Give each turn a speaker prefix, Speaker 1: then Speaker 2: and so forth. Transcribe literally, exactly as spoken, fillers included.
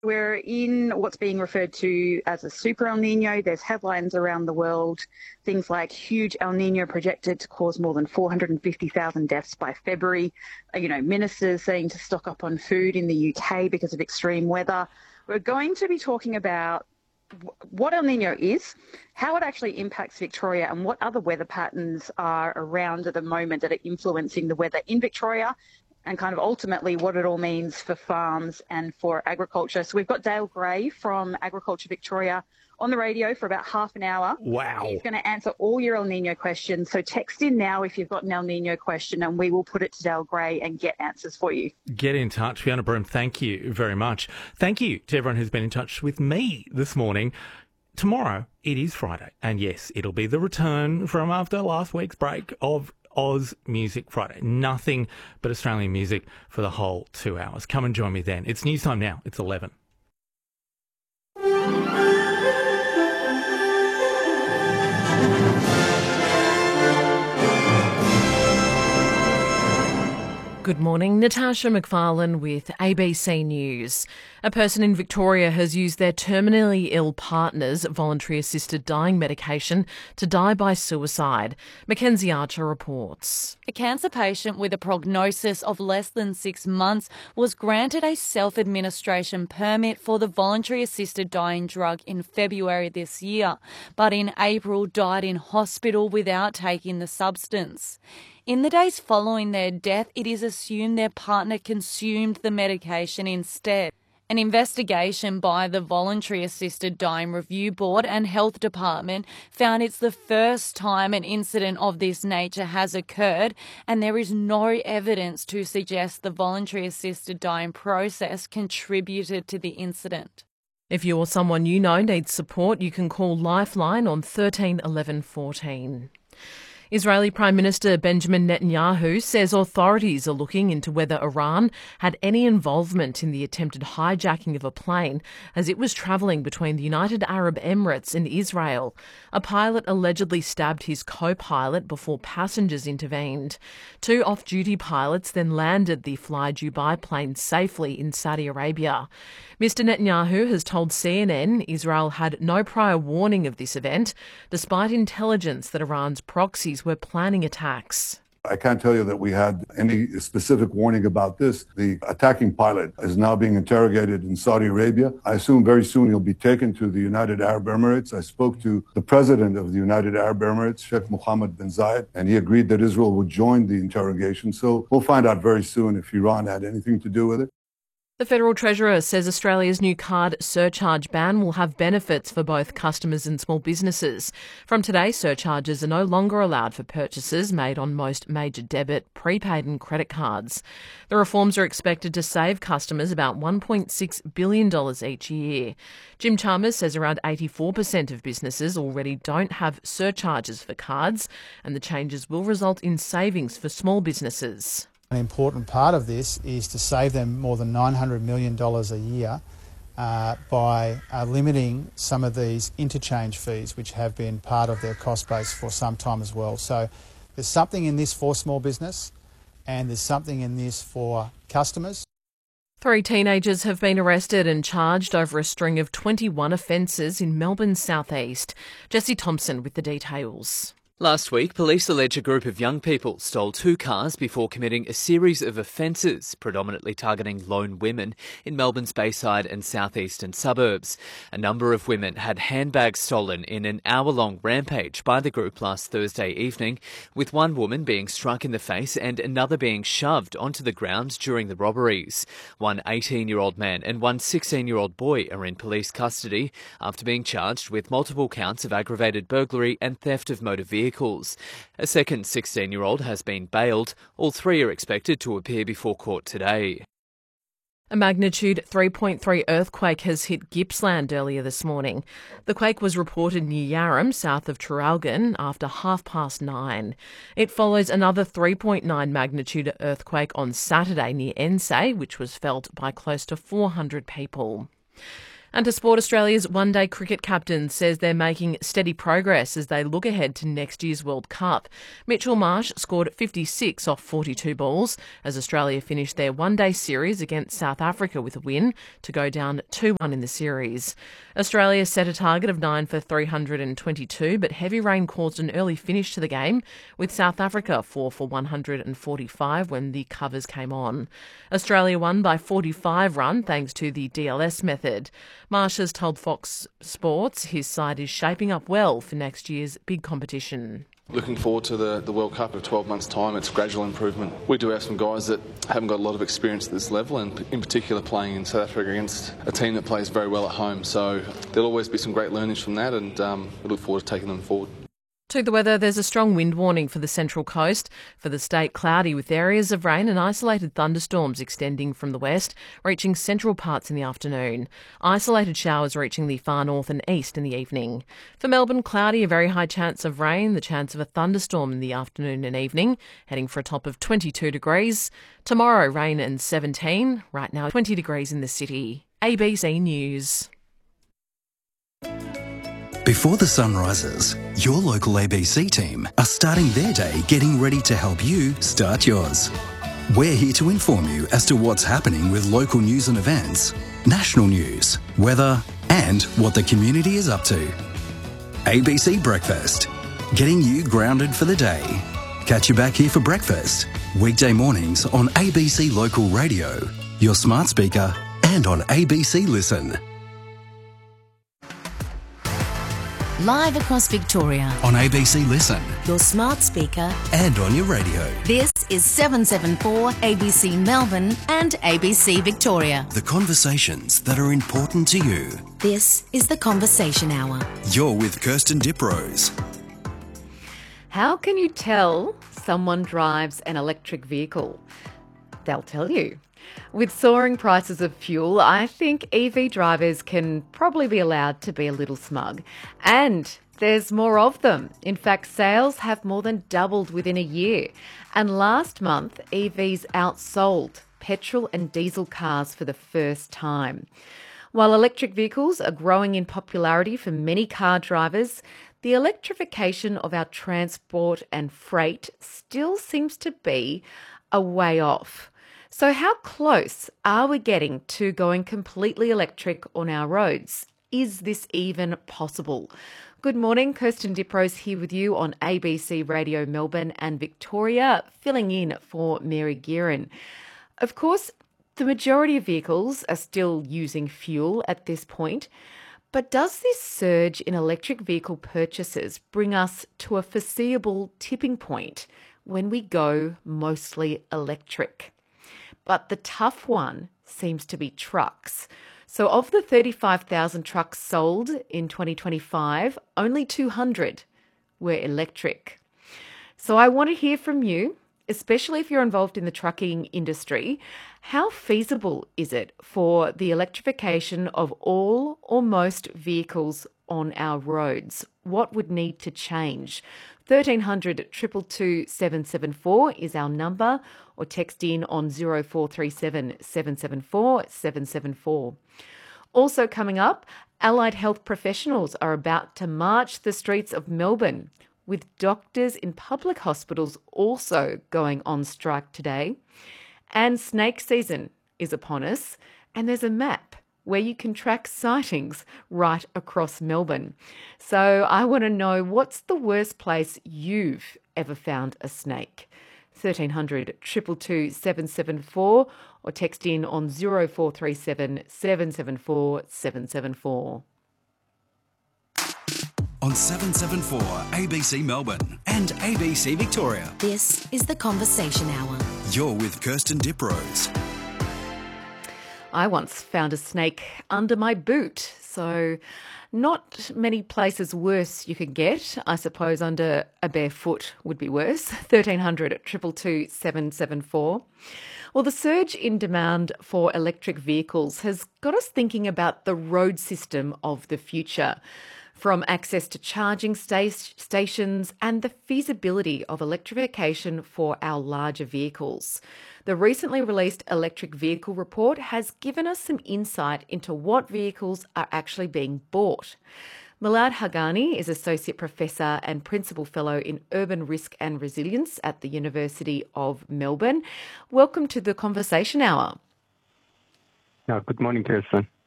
Speaker 1: We're in what's being referred to as a super El Nino. There's headlines around the world, things like huge El Nino projected to cause more than four hundred fifty thousand deaths by February. You know, ministers saying to stock up on food in the U K because of extreme weather. We're going to be talking about what El Nino is, how it actually impacts Victoria, and what other weather patterns are around at the moment that are influencing the weather in Victoria, and kind of ultimately what it all means for farms and for agriculture. So we've got Dale Gray from Agriculture Victoria on the radio for about half an hour.
Speaker 2: Wow.
Speaker 1: He's going to answer all your El Nino questions. So text in now if you've got an El Nino question, and we will put it to Dale Gray and get answers for you.
Speaker 2: Get in touch. Fiona Broome, thank you very much. Thank you to everyone who's been in touch with me this morning. Tomorrow, it is Friday. And yes, it'll be the return from after last week's break of Oz Music Friday. Nothing but Australian music for the whole two hours. Come and join me then. It's news time now. It's eleven.
Speaker 3: Good morning, Natasha McFarlane with A B C News. A person in Victoria has used their terminally ill partner's voluntary assisted dying medication to die by suicide. Mackenzie Archer reports.
Speaker 4: A cancer patient with a prognosis of less than six months was granted a self-administration permit for the voluntary assisted dying drug in February this year, but in April died in hospital without taking the substance. In the days following their death, it is assumed their partner consumed the medication instead. An investigation by the Voluntary Assisted Dying Review Board and Health Department found it's the first time an incident of this nature has occurred, and there is no evidence to suggest the voluntary assisted dying process contributed to the incident.
Speaker 3: If you or someone you know needs support, you can call Lifeline on thirteen eleven fourteen. Israeli Prime Minister Benjamin Netanyahu says authorities are looking into whether Iran had any involvement in the attempted hijacking of a plane as it was travelling between the United Arab Emirates and Israel. A pilot allegedly stabbed his co-pilot before passengers intervened. Two off-duty pilots then landed the Fly Dubai plane safely in Saudi Arabia. Mister Netanyahu has told C N N Israel had no prior warning of this event, despite intelligence that Iran's proxies were planning attacks.
Speaker 5: I can't tell you that we had any specific warning about this. The attacking pilot is now being interrogated in Saudi Arabia. I assume very soon he'll be taken to the United Arab Emirates. I spoke to the president of the United Arab Emirates, Sheikh Mohammed bin Zayed, and he agreed that Israel would join the interrogation. So we'll find out very soon if Iran had anything to do with it.
Speaker 3: The Federal Treasurer says Australia's new card surcharge ban will have benefits for both customers and small businesses. From today, surcharges are no longer allowed for purchases made on most major debit, prepaid and credit cards. The reforms are expected to save customers about one point six billion dollars each year. Jim Chalmers says around eighty-four percent of businesses already don't have surcharges for cards, and the changes will result in savings for small businesses.
Speaker 6: An important part of this is to save them more than nine hundred million dollars a year uh, by uh, limiting some of these interchange fees, which have been part of their cost base for some time as well. So there's something in this for small business, and there's something in this for customers.
Speaker 3: Three teenagers have been arrested and charged over a string of twenty-one offences in Melbourne's southeast. Jesse Thompson with the details.
Speaker 7: Last week, police allege a group of young people stole two cars before committing a series of offences, predominantly targeting lone women, in Melbourne's Bayside and southeastern suburbs. A number of women had handbags stolen in an hour-long rampage by the group last Thursday evening, with one woman being struck in the face and another being shoved onto the ground during the robberies. One eighteen-year-old man and one sixteen-year-old boy are in police custody after being charged with multiple counts of aggravated burglary and theft of motor vehicles. A second sixteen-year-old has been bailed. All three are expected to appear before court today.
Speaker 3: A magnitude three point three earthquake has hit Gippsland earlier this morning. The quake was reported near Yarram, south of Traralgon, after half past nine. It follows another three point nine magnitude earthquake on Saturday near Ensay, which was felt by close to four hundred people. And to Sport, Australia's one-day cricket captain says they're making steady progress as they look ahead to next year's World Cup. Mitchell Marsh scored fifty-six off forty-two balls as Australia finished their one-day series against South Africa with a win to go down two one in the series. Australia set a target of nine for three hundred twenty-two, but heavy rain caused an early finish to the game, with South Africa four for one hundred forty-five when the covers came on. Australia won by forty-five run thanks to the D L S method. Marsh has told Fox Sports his side is shaping up well for next year's big competition.
Speaker 8: Looking forward to the, the World Cup of twelve months' time. It's gradual improvement. We do have some guys that haven't got a lot of experience at this level, and in particular playing in South Africa against a team that plays very well at home. So there'll always be some great learnings from that, and um, we look forward to taking them forward.
Speaker 3: To the weather, there's a strong wind warning for the Central Coast. For the state, cloudy with areas of rain and isolated thunderstorms extending from the west, reaching central parts in the afternoon. Isolated showers reaching the far north and east in the evening. For Melbourne, cloudy, a very high chance of rain, the chance of a thunderstorm in the afternoon and evening, heading for a top of twenty-two degrees. Tomorrow, rain and seventeen. Right now, twenty degrees in the city. A B C News.
Speaker 9: Before the sun rises, your local A B C team are starting their day getting ready to help you start yours. We're here to inform you as to what's happening with local news and events, national news, weather, and what the community is up to. A B C Breakfast, getting you grounded for the day. Catch you back here for breakfast, weekday mornings on A B C Local Radio, your smart speaker, and on A B C Listen.
Speaker 10: Live across Victoria.
Speaker 9: On A B C Listen.
Speaker 10: Your smart speaker.
Speaker 9: And on your radio.
Speaker 10: This is seven seven four A B C Melbourne and A B C Victoria.
Speaker 9: The conversations that are important to you.
Speaker 10: This is the Conversation Hour.
Speaker 9: You're with Kirsten Diprose.
Speaker 11: How can you tell someone drives an electric vehicle? They'll tell you. With soaring prices of fuel, I think E V drivers can probably be allowed to be a little smug. And there's more of them. In fact, sales have more than doubled within a year. And last month, E Vs outsold petrol and diesel cars for the first time. While electric vehicles are growing in popularity for many car drivers, the electrification of our transport and freight still seems to be a way off. So how close are we getting to going completely electric on our roads? Is this even possible? Good morning, Kirsten Diprose here with you on A B C Radio Melbourne and Victoria, filling in for Mary Gearan. Of course, the majority of vehicles are still using fuel at this point, but does this surge in electric vehicle purchases bring us to a foreseeable tipping point when we go mostly electric? But the tough one seems to be trucks. So of the thirty-five thousand trucks sold in twenty twenty-five, only two hundred were electric. So I want to hear from you, especially if you're involved in the trucking industry. How feasible is it for the electrification of all or most vehicles on our roads? What would need to change? thirteen hundred, two two two, seven seven four is our number, or text in on zero four three seven, seven seven four, seven seven four. Also coming up, allied health professionals are about to march the streets of Melbourne, with doctors in public hospitals also going on strike today. And snake season is upon us, and there's a map where you can track sightings right across Melbourne. So I want to know, what's the worst place you've ever found a snake? thirteen hundred, two two two, seven seven four, or text in on zero four three seven, seven seven four, seven seven four.
Speaker 9: On seven seven four A B C Melbourne and A B C Victoria.
Speaker 10: This is the Conversation Hour.
Speaker 9: You're with Kirsten Diprose.
Speaker 11: I once found a snake under my boot, so not many places worse you could get. I suppose under a bare foot would be worse. thirteen hundred, two two two, seven seven four. Well, the surge in demand for electric vehicles has got us thinking about the road system of the future. from access to charging sta- stations and the feasibility of electrification for our larger vehicles. The recently released electric vehicle report has given us some insight into what vehicles are actually being bought. Milad Haghani is Associate Professor and Principal Fellow in Urban Risk and Resilience at the University of Melbourne. Welcome to the Conversation Hour.
Speaker 12: Uh, good morning, Kirsten.